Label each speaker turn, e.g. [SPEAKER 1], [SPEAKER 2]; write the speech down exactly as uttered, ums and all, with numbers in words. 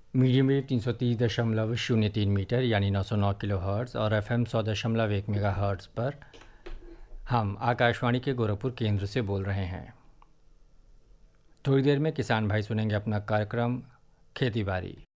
[SPEAKER 1] Medium wave तीन सौ तीस दशमलव शून्य तीन मीटर यानी नौ सौ नौ किलो हर्ट्ज़ और एफएम सौ दशमलव एक मेगा हर्ट्ज़ पर हम आकाशवाणी के गोरखपुर केंद्र से बोल रहे हैं। थोड़ी देर में किसान भाई सुनेंगे अपना कार्यक्रम खेती बाड़ी।